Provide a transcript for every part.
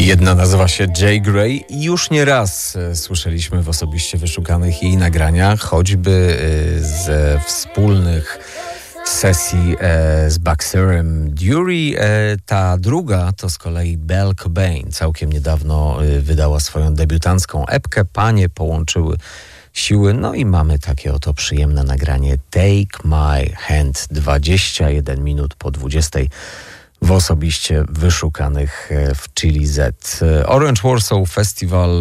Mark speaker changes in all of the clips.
Speaker 1: Jedna nazywa się Jay Gray i już nie raz słyszeliśmy w osobiście wyszukanych jej nagraniach, choćby ze wspólnych sesji z Baxterem Dury. Ta druga to z kolei Belle Cobain. Całkiem niedawno wydała swoją debiutancką epkę. Panie połączyły siły, no i mamy takie oto przyjemne nagranie Take My Hand, 21 minut po 20 w osobiście wyszukanych w Chili Z. Orange Warsaw Festival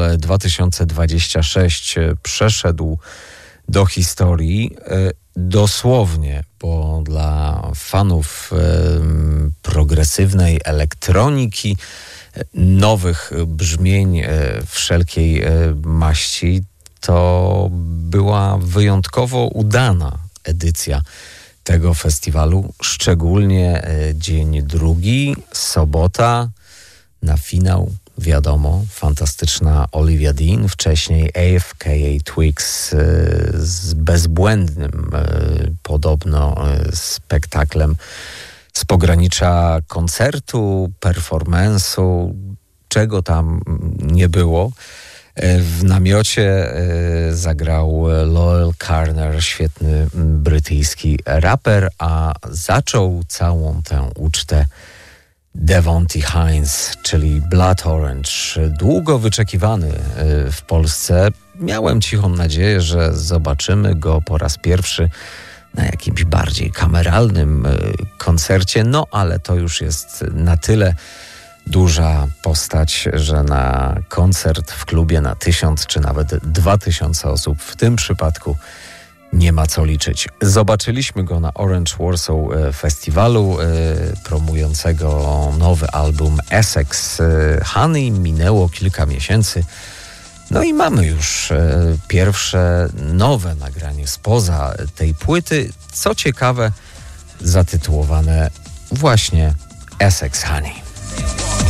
Speaker 1: 2026 przeszedł do historii dosłownie, bo dla fanów progresywnej elektroniki, nowych brzmień wszelkiej maści, to była wyjątkowo udana edycja tego festiwalu, szczególnie dzień drugi, sobota, na finał, wiadomo, fantastyczna Olivia Dean, wcześniej AFKA Twigs z bezbłędnym podobno spektaklem z pogranicza koncertu, performance'u, czego tam nie było. W namiocie zagrał Loel Carner, świetny brytyjski raper, a zaczął całą tę ucztę Devonte Hines, czyli Blood Orange, długo wyczekiwany w Polsce. Miałem cichą nadzieję, że zobaczymy go po raz pierwszy na jakimś bardziej kameralnym koncercie, no ale to już jest na tyle duża postać, że na koncert w klubie na 1000 czy nawet 2000 osób w tym przypadku nie ma co liczyć. Zobaczyliśmy go na Orange Warsaw Festiwalu promującego nowy album Essex Honey. Minęło kilka miesięcy. No i mamy już pierwsze nowe nagranie spoza tej płyty. Co ciekawe, zatytułowane właśnie Essex Honey.